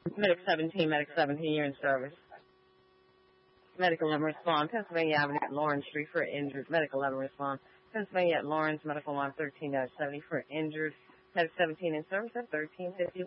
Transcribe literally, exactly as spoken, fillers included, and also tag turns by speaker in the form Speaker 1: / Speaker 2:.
Speaker 1: Medic seventeen, Medic seventeen, you're in service. Medic eleven, respond. Pennsylvania Avenue at Lawrence Street for injured. Medic eleven, respond. Pennsylvania at Lawrence, Medical one thirteen seventy for injured. Medic seventeen in service at thirteen fifty.